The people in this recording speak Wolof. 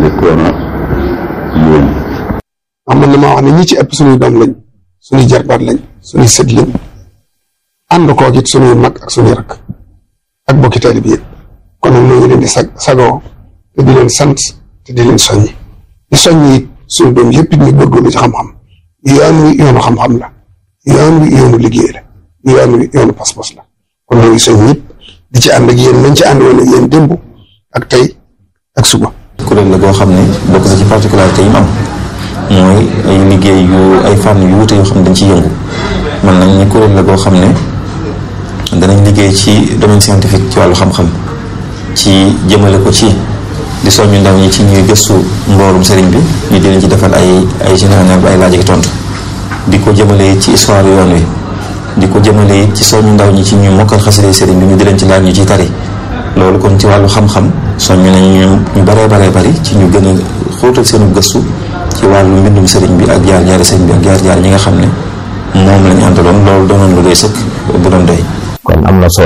njëkkoon a yéen. mën na maa wax ne ñi ci ëpp suñuy doom lañ, suñuy jarbaat lañ, suñuy sët lañ, ànd koog it suñuy mag ak suñuy rakk ak bokki taalibe bi yëpp. kon nag ñoo ngi leen di sagoo te di leen sant te di leen soññi di soññi it suñu doom yëpp it ñu góorgóorlu ci xam-xam. yoon wi yoonu xam-xam la, yoon wi yoonu liggéey la, yoon wi yoonu pas-pas la. kon ñoo ngi soñ ñëpp di ci ànd ak yéen nañ ci ànd woon ak yéen démb ak tey ak suba. kuréel la goo xam ne bokk na ci particularité yi mu am mooy ay liggéey yu ay fànn yu wuute yoo xam ne dañ ciy yëngu. man nañ ni kuréel la goo xam ne danañ liggéey ci domaine scientifique ci wàllu xam-xam ci jëmale ko ci di soññu ndaw ñi ci ñuy gëstu mboorum sëriñ bi ñu di leen ci defal ay général ba ay laaj ak tontu di ko jëmale ci histoire yoon wi di ko jëmale ci soññu ndaw ñi ci ñu mokkal xasida sëriñ bi ñu di leen ci laaj ñu ci tari. loolu kon ci wàllu xam-xam soññu nañ ñu baree bari ci ñu gën a xóotal seenu gëstu ci wàllu mbindum sëriñ bi ak jaar-jaari sëriñ bi ak jaar-jaar ñi nga xam ne moom lañu àndaloon loolu doonoon lu doy sëkk bu doon doy. kon am na solo